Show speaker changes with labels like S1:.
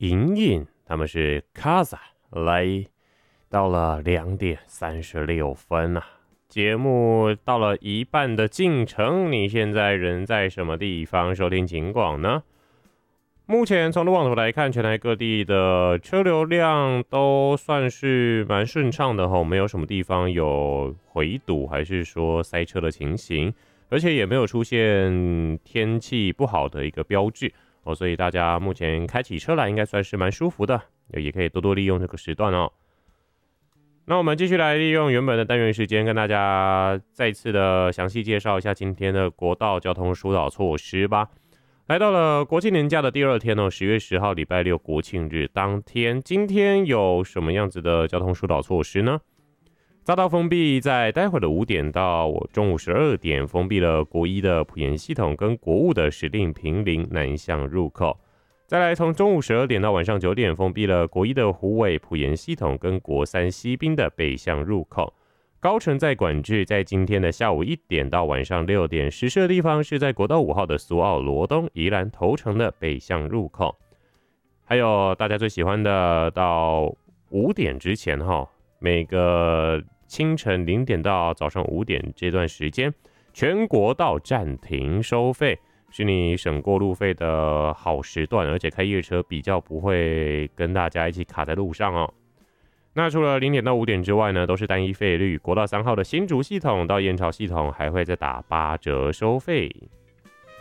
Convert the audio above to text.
S1: 隐隐，他们是 Kaza 来到了2:36啊。节目到了一半的进程，你现在人在什么地方收听警广呢？目前从路网图来看，全台各地的车流量都算是蛮顺畅的没有什么地方有回堵还是说塞车的情形，而且也没有出现天气不好的一个标志所以大家目前开起车来应该算是蛮舒服的，也可以多多利用这个时段那我们继续来利用原本的单元时间，跟大家再次的详细介绍一下今天的国道交通疏导措施吧。来到了国庆年假的第二天10月10号礼拜六国庆日当天，今天有什么样子的交通疏导措施呢？匝道封闭，在待会的5点到中午12点封闭了国一的埔盐系统跟国五的石碇坪林南向入口。再来从中午12点到晚上9点封闭了国一的虎尾埔盐系统跟国三西滨的北向入口。高乘载管制在今天的下午1点到晚上6点实施的地方是在国道5号的苏澳罗东宜兰头城的北向入口。还有大家最喜欢的到5点之前每个清晨0点到早上5点这段时间，全国道暂停收费，是你省过路费的好时段，而且开夜车比较不会跟大家一起卡在路上那除了0点到5点之外呢，都是单一费率。国道3号的新竹系统到燕巢系统还会再打8折收费。